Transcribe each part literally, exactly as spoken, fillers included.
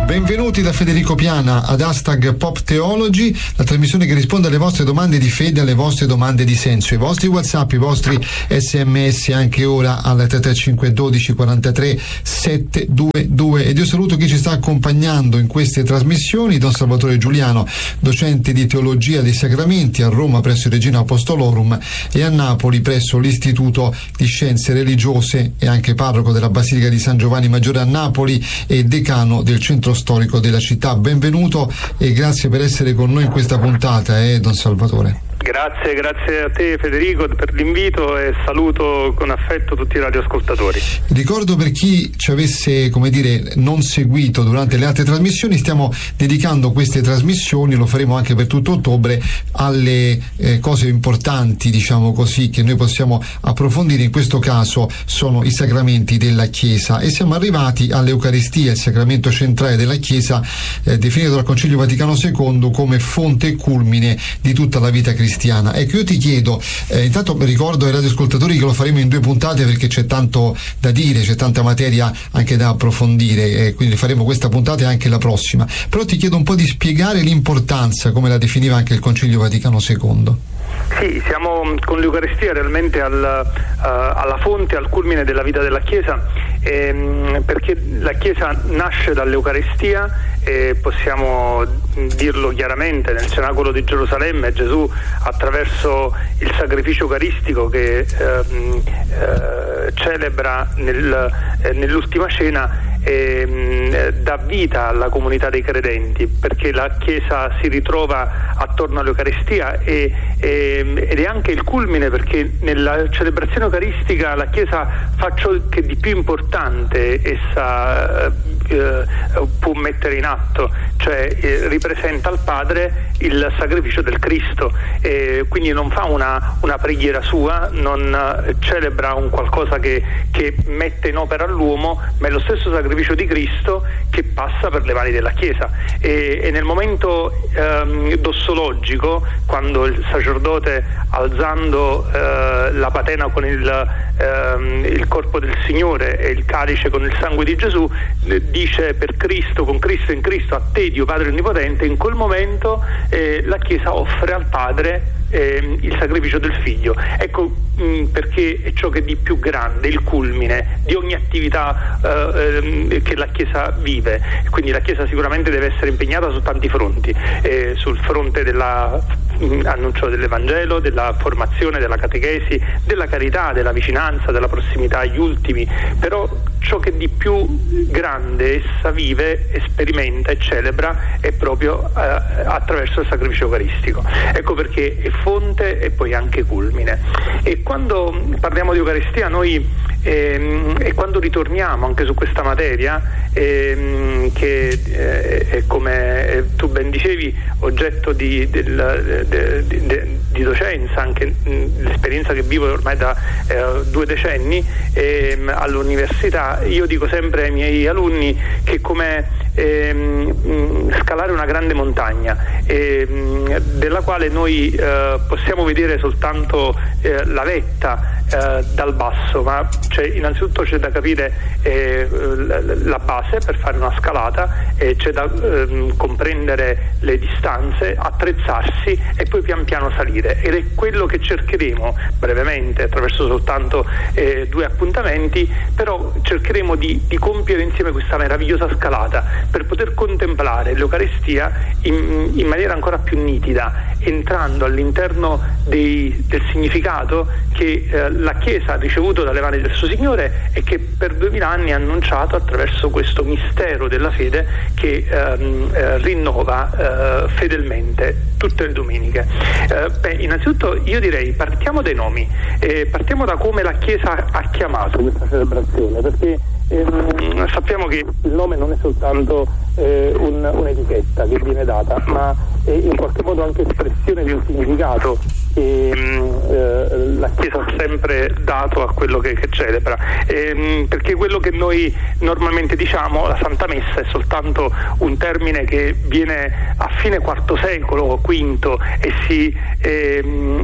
Benvenuti da Federico Piana ad Hashtag Pop Theology, la trasmissione che risponde alle vostre domande di fede, alle vostre domande di senso, i vostri WhatsApp, i vostri sms anche ora al tre tre cinque uno due quattro sette due due. Ed io saluto chi ci sta accompagnando in queste trasmissioni: Don Salvatore Giuliano, docente di teologia dei sacramenti a Roma presso il Regina Apostolorum e a Napoli presso l'Istituto di Scienze Religiose, e anche parroco della Basilica di San Giovanni Maggiore a Napoli e decano del centro storico della città. Benvenuto e grazie per essere con noi in questa puntata, eh, Don Salvatore. Grazie, grazie a te Federico per l'invito e saluto con affetto tutti i radioascoltatori. Ricordo per chi ci avesse, come dire, non seguito durante le altre trasmissioni, stiamo dedicando queste trasmissioni, lo faremo anche per tutto ottobre, alle eh, cose importanti, diciamo così, che noi possiamo approfondire. In questo caso sono i sacramenti della Chiesa e siamo arrivati all'Eucaristia, il sacramento centrale della Chiesa, eh, definito dal Concilio Vaticano secondo come fonte e culmine di tutta la vita cristiana. Ecco, io ti chiedo, eh, intanto ricordo ai radioascoltatori che lo faremo in due puntate perché c'è tanto da dire, c'è tanta materia anche da approfondire, e quindi faremo questa puntata e anche la prossima, però ti chiedo un po' di spiegare l'importanza, come la definiva anche il Concilio Vaticano secondo. Sì, siamo con l'Eucaristia realmente al, uh, alla fonte, al culmine della vita della Chiesa, ehm, perché la Chiesa nasce dall'Eucaristia, e possiamo dirlo chiaramente: nel cenacolo di Gerusalemme Gesù, attraverso il sacrificio eucaristico che ehm, eh, celebra nel, eh, nell'ultima cena, eh, dà vita alla comunità dei credenti, perché la Chiesa si ritrova attorno all'Eucaristia e, e, ed è anche il culmine, perché nella celebrazione eucaristica la Chiesa fa ciò che di più importante essa eh, può mettere in atto, cioè eh, ripresenta al Padre il sacrificio del Cristo, e quindi non fa una, una preghiera sua, non eh, celebra un qualcosa che, che mette in opera l'uomo, ma è lo stesso sacrificio di Cristo che passa per le mani della Chiesa. E, e nel momento ehm, dossologico, quando il sacerdote, alzando eh, la patena con il, ehm, il corpo del Signore e il calice con il sangue di Gesù, eh, dice: per Cristo, con Cristo, in Cristo, a te Dio Padre Onnipotente. In quel momento eh, la Chiesa offre al Padre eh, il sacrificio del Figlio. Ecco mh, perché è ciò che è di più grande, il culmine di ogni attività eh, eh, che la Chiesa vive. Quindi la Chiesa sicuramente deve essere impegnata su tanti fronti, eh, sul fronte della annuncio dell'Evangelo, della formazione, della catechesi, della carità, della vicinanza, della prossimità agli ultimi, però ciò che di più grande essa vive, sperimenta e celebra è proprio eh, attraverso il sacrificio eucaristico. Ecco perché è fonte e poi anche culmine. E quando parliamo di Eucaristia noi ehm, e quando ritorniamo anche su questa materia, ehm, che eh, è, come tu ben dicevi, oggetto di, del, de, de, de, di docenza, anche mh, l'esperienza che vivo ormai da eh, due decenni ehm, all'università, io dico sempre ai miei alunni che come ehm, scalare una grande montagna ehm, della quale noi eh, possiamo vedere soltanto eh, la vetta eh, dal basso, ma c'è, innanzitutto c'è da capire eh, la base per fare una scalata, eh, c'è da eh, comprendere le distanze, attrezzarsi e poi pian piano salire, ed è quello che cercheremo brevemente attraverso soltanto eh, due appuntamenti, però cercheremo di, di compiere insieme questa meravigliosa scalata per poter contemplare l'Eucaristia in, in maniera ancora più nitida, entrando all'interno dei, del significato che eh, la Chiesa ha ricevuto dalle mani del suo Signore e che per duemila anni ha annunciato attraverso questo mistero della fede che ehm, eh, rinnova eh, fedelmente tutte le domeniche. Eh, beh, innanzitutto io direi partiamo dai nomi, eh, partiamo da come la Chiesa ha chiamato questa celebrazione, perché ehm, sappiamo che il nome non è soltanto eh, un, un'etichetta che viene data, ma è in qualche modo anche espressione di un significato che eh, la Chiesa ha sempre sempre dato a quello che, che celebra, ehm, perché quello che noi normalmente diciamo, la Santa Messa, è soltanto un termine che viene a fine quarto secolo, quinto, e si ehm,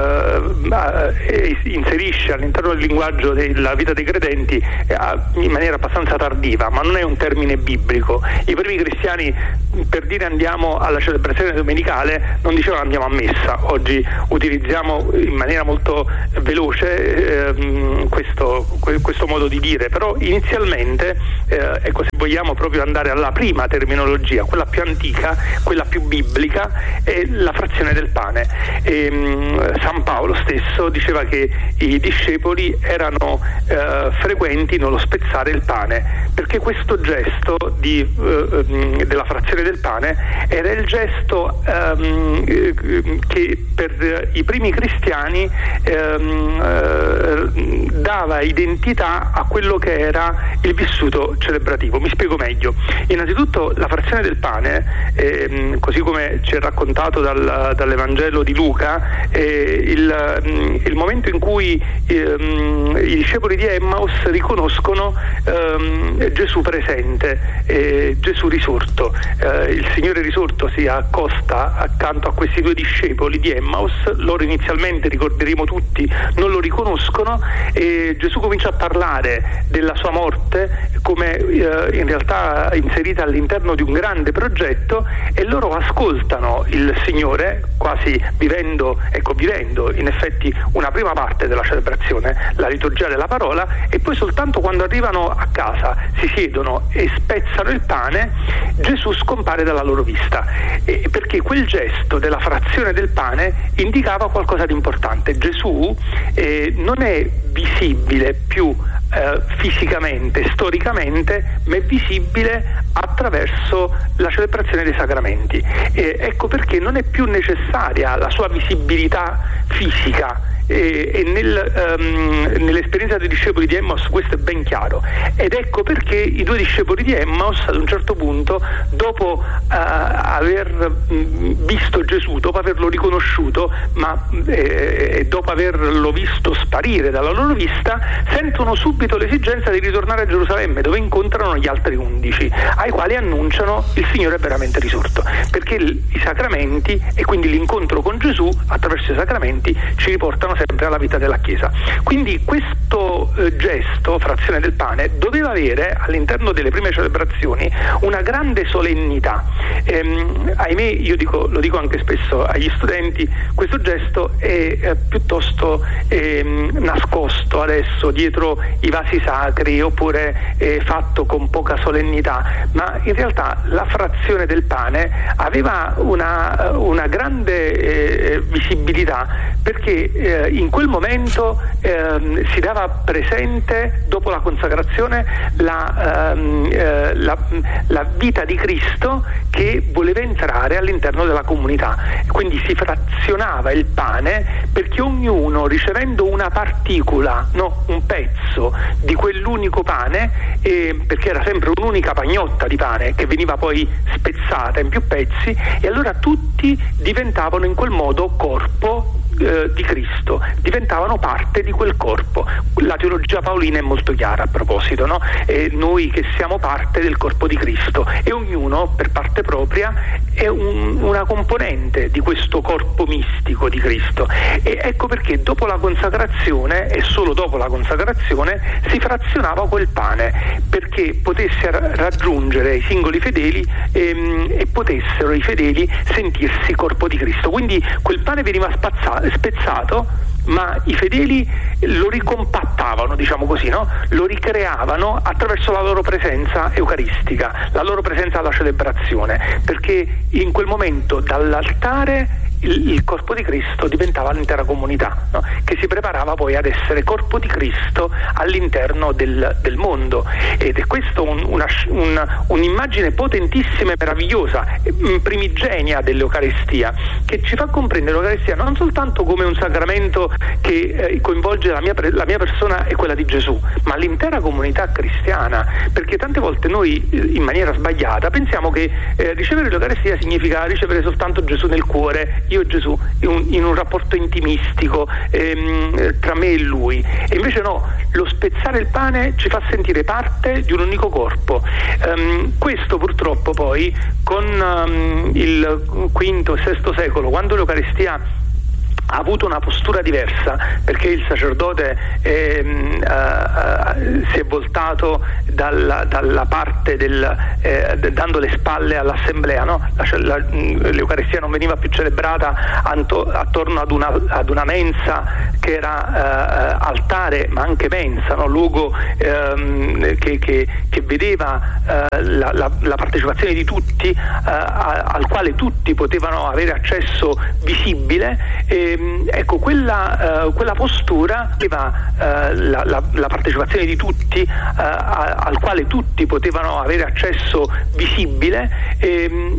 eh, inserisce all'interno del linguaggio della vita dei credenti eh, in maniera abbastanza tardiva, ma non è un termine biblico. I primi cristiani, per dire andiamo alla celebrazione domenicale, non dicevano andiamo a messa. Oggi utilizziamo in maniera molto veloce ehm, questo, questo modo di dire, però inizialmente eh, ecco, se vogliamo proprio andare alla prima terminologia, quella più antica, quella più biblica, è la frazione del pane. E, mh, San Paolo stesso diceva che i discepoli erano eh, frequenti nello spezzare il pane, perché questo gesto di, eh, della frazione del pane era il gesto ehm, che per i primi cristiani ehm, eh, dava identità a quello che era il vissuto celebrativo. Mi spiego meglio. Innanzitutto la frazione del pane, ehm, così come ci è raccontato dal, dall'Evangelo di Luca, eh, il, il momento in cui ehm, i discepoli di Emmaus riconoscono ehm, Gesù presente, eh, Gesù risorto. Eh, il Signore risorto si accosta accanto a questi due discepoli di Emmaus. Loro inizialmente, ricorderemo tutti, non lo riconoscono, e Gesù comincia a parlare della sua morte come eh, in realtà inserita all'interno di un grande progetto, e loro ascoltano il Signore quasi vivendo, ecco, vivendo in effetti una prima parte della celebrazione, la liturgia della parola, e poi soltanto quando arrivano a casa, si siedono e spezzano il pane, Gesù scompare dalla loro vista, e perché quel gesto della frazione del pane indicava qualcosa di importante. Gesù eh, non è visibile più eh, fisicamente, storicamente, ma è visibile attraverso la celebrazione dei sacramenti. E ecco perché non è più necessaria la sua visibilità fisica. E, e nel, um, nell'esperienza dei discepoli di Emmaus questo è ben chiaro, ed ecco perché i due discepoli di Emmaus ad un certo punto, dopo uh, aver visto Gesù, dopo averlo riconosciuto, ma eh, dopo averlo visto sparire dalla loro vista, sentono subito l'esigenza di ritornare a Gerusalemme, dove incontrano gli altri undici, ai quali annunciano il Signore è veramente risorto, perché i sacramenti, e quindi l'incontro con Gesù attraverso i sacramenti, ci riportano sempre alla vita della Chiesa. Quindi questo eh, gesto, frazione del pane, doveva avere all'interno delle prime celebrazioni una grande solennità. Ehm, ahimè, io dico, lo dico anche spesso agli studenti, questo gesto è eh, piuttosto eh, nascosto adesso dietro i vasi sacri, oppure eh, fatto con poca solennità, ma in realtà la frazione del pane aveva una, una grande eh, visibilità, perché eh, in quel momento ehm, si dava presente, dopo la consacrazione, la, ehm, eh, la, la vita di Cristo che voleva entrare all'interno della comunità. Quindi si frazionava il pane, perché ognuno, ricevendo una particola, no, un pezzo di quell'unico pane, eh, perché era sempre un'unica pagnotta di pane che veniva poi spezzata in più pezzi, e allora tutti diventavano in quel modo corpo Eh, di Cristo, diventavano parte di quel corpo. La teologia paolina è molto chiara a proposito, no? E noi che siamo parte del corpo di Cristo, e ognuno per parte propria è un, una componente di questo corpo mistico di Cristo. E ecco perché dopo la consacrazione, e solo dopo la consacrazione, si frazionava quel pane, perché potesse raggiungere i singoli fedeli ehm, e potessero i fedeli sentirsi corpo di Cristo. Quindi quel pane veniva spazzato, spezzato, ma i fedeli lo ricompattavano, diciamo così, no? Lo ricreavano attraverso la loro presenza eucaristica, la loro presenza alla celebrazione, perché in quel momento dall'altare il, il corpo di Cristo diventava l'intera comunità, no? Che si preparava poi ad essere corpo di Cristo all'interno del, del mondo. Ed è questo un, una, un, un'immagine potentissima e meravigliosa, primigenia dell'Eucaristia, che ci fa comprendere l'Eucaristia non soltanto come un sacramento che eh, coinvolge la mia, la mia persona e quella di Gesù, ma l'intera comunità cristiana, perché tante volte noi in maniera sbagliata pensiamo che eh, ricevere l'Eucaristia significa ricevere soltanto Gesù nel cuore. Dio e Gesù in un, in un rapporto intimistico ehm, tra me e Lui. E invece no, lo spezzare il pane ci fa sentire parte di un unico corpo. Um, questo purtroppo poi con um, il quinto e sesto secolo, quando l'Eucaristia ha avuto una postura diversa, perché il sacerdote eh, uh, si è voltato dalla, dalla parte del eh, dando le spalle all'assemblea, no? la, la, l'Eucaristia non veniva più celebrata anto, attorno ad una, ad una mensa che era uh, altare ma anche mensa, no? Luogo um, che, che, che vedeva uh, la, la, la partecipazione di tutti, uh, a, al quale tutti potevano avere accesso visibile. E, ecco, quella, uh, quella postura aveva uh, la, la, la partecipazione di tutti, uh, a, al quale tutti potevano avere accesso visibile, e,